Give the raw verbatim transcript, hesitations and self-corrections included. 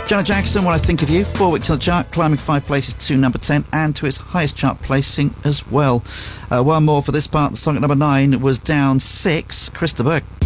Janet Jackson, When I Think of You, four weeks on the chart, climbing five places to number ten and to its highest chart placing as well. Uh, one more for this part, the song at number nine was down six, Krista Berg.